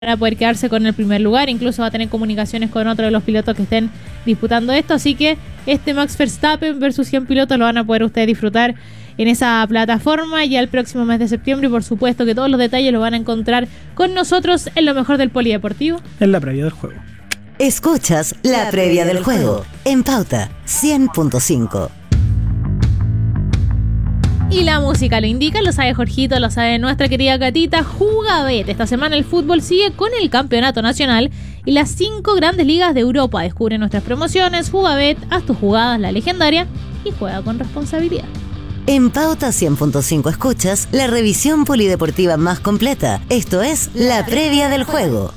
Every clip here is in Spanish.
para poder quedarse con el primer lugar. Incluso va a tener comunicaciones con otro de los pilotos que estén disputando esto. Así que este Max Verstappen versus 100 pilotos lo van a poder ustedes disfrutar en esa plataforma ya el próximo mes de septiembre. Y por supuesto que todos los detalles los van a encontrar con nosotros en lo mejor del polideportivo. En la previa del juego. Escuchas la previa del juego en Pauta 100.5. Y la música lo indica, lo sabe Jorgito, lo sabe nuestra querida Catita. Jugabet. Esta semana el fútbol sigue con el campeonato nacional y las 5 grandes ligas de Europa. Descubre nuestras promociones. Jugabet, haz tus jugadas, la legendaria, y juega con responsabilidad. En Pauta 100.5 escuchas la revisión polideportiva más completa. Esto es la previa del juego.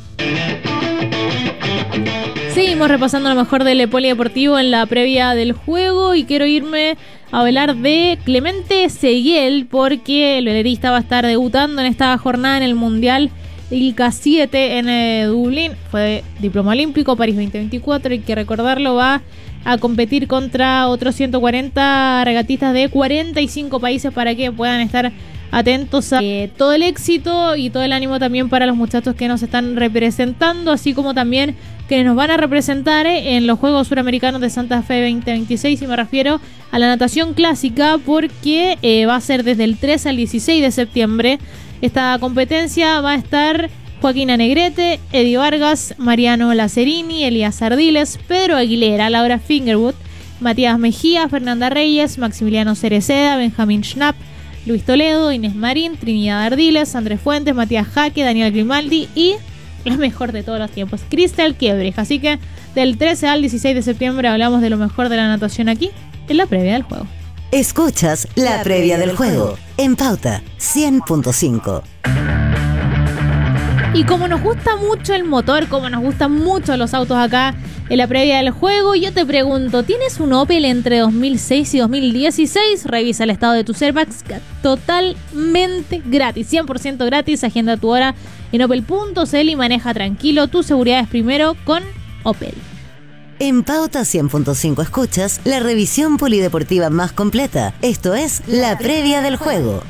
Seguimos repasando lo mejor del polideportivo en la previa del juego y quiero irme a hablar de Clemente Seguiel porque el velerista va a estar debutando en esta jornada en el Mundial ILCA 7 en Dublín. Fue diploma olímpico París 2024, hay que recordarlo, va a competir contra otros 140 regatistas de 45 países para que puedan estar atentos a todo el éxito y todo el ánimo también para los muchachos que nos están representando, así como también quienes nos van a representar en los Juegos Suramericanos de Santa Fe 2026, y me refiero a la natación clásica porque va a ser desde el 3 al 16 de septiembre. Esta competencia va a estar Joaquina Negrete, Eddie Vargas, Mariano Lacerini, Elías Ardiles, Pedro Aguilera, Laura Fingerwood, Matías Mejía, Fernanda Reyes, Maximiliano Cereceda, Benjamín Schnapp, Luis Toledo, Inés Marín, Trinidad Ardiles, Andrés Fuentes, Matías Jaque, Daniel Grimaldi y la mejor de todos los tiempos, Cristal Quiebreja. Así que del 13 al 16 de septiembre hablamos de lo mejor de la natación aquí en la previa del juego. Escuchas la previa del juego en Pauta 100.5. Y como nos gusta mucho el motor, como nos gustan mucho los autos acá en la previa del juego, yo te pregunto, ¿tienes un Opel entre 2006 y 2016? Revisa el estado de tus airbags totalmente gratis, 100% gratis. Agenda tu hora en opel.cl y maneja tranquilo. Tu seguridad es primero con Opel. En Pauta 100.5 escuchas la revisión polideportiva más completa. Esto es la previa del juego.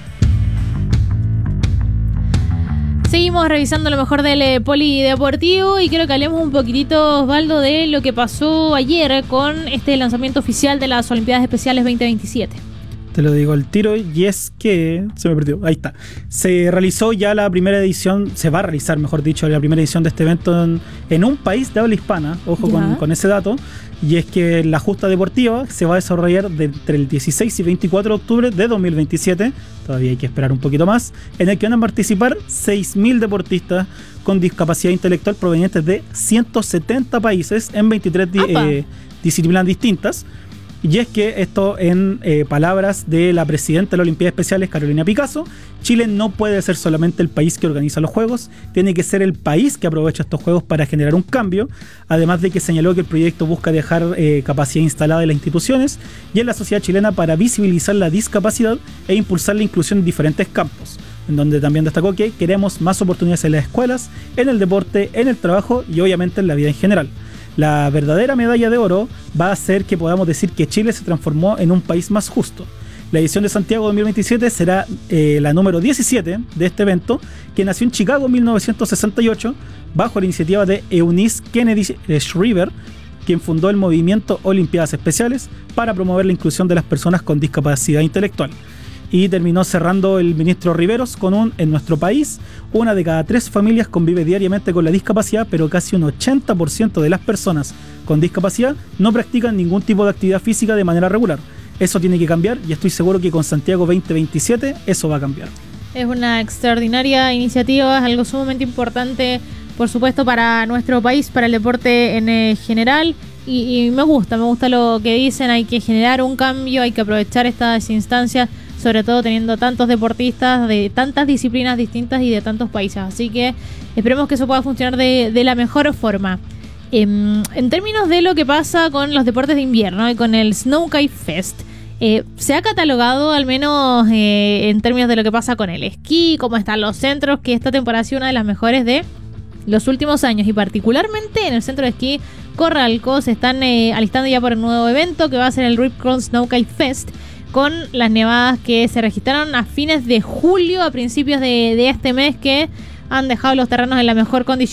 Seguimos revisando lo mejor del polideportivo y quiero que hablemos un poquitito, Osvaldo, de lo que pasó ayer con este lanzamiento oficial de las Olimpiadas Especiales 2027. Te lo digo al tiro, y es que se me perdió. Ahí está. Se realizó ya la primera edición, se va a realizar, mejor dicho, la primera edición de este evento en un país de habla hispana. Ojo con ese dato. Y es que la justa deportiva se va a desarrollar entre el 16 y 24 de octubre de 2027. Todavía hay que esperar un poquito más. En el que van a participar 6.000 deportistas con discapacidad intelectual provenientes de 170 países en 23 disciplinas distintas. Y es que esto, en palabras de la presidenta de las Olimpiadas Especiales, Carolina Picasso, Chile no puede ser solamente el país que organiza los Juegos, tiene que ser el país que aprovecha estos Juegos para generar un cambio, además de que señaló que el proyecto busca dejar capacidad instalada en las instituciones y en la sociedad chilena para visibilizar la discapacidad e impulsar la inclusión en diferentes campos, en donde también destacó que queremos más oportunidades en las escuelas, en el deporte, en el trabajo y obviamente en la vida en general. La verdadera medalla de oro va a hacer que podamos decir que Chile se transformó en un país más justo. La edición de Santiago 2027 será la número 17 de este evento, que nació en Chicago en 1968 bajo la iniciativa de Eunice Kennedy Shriver, quien fundó el movimiento Olimpiadas Especiales para promover la inclusión de las personas con discapacidad intelectual. Y terminó cerrando el ministro Riveros con en nuestro país, 1 de cada 3 familias convive diariamente con la discapacidad, pero casi un 80% de las personas con discapacidad no practican ningún tipo de actividad física de manera regular. Eso tiene que cambiar y estoy seguro que con Santiago 2027 eso va a cambiar. Es una extraordinaria iniciativa, es algo sumamente importante, por supuesto, para nuestro país, para el deporte en general. Y me gusta lo que dicen, hay que generar un cambio, hay que aprovechar estas instancias, sobre todo teniendo tantos deportistas de tantas disciplinas distintas y de tantos países. Así que esperemos que eso pueda funcionar de la mejor forma. En términos de lo que pasa con los deportes de invierno y con el Snow Kite Fest, se ha catalogado, al menos en términos de lo que pasa con el esquí, cómo están los centros, que esta temporada ha sido una de las mejores de los últimos años, y particularmente en el centro de esquí Corralco se están alistando ya por el nuevo evento que va a ser el Rip Curl Snow Kite Fest, con las nevadas que se registraron a fines de julio, a principios de este mes, que han dejado los terrenos en la mejor condición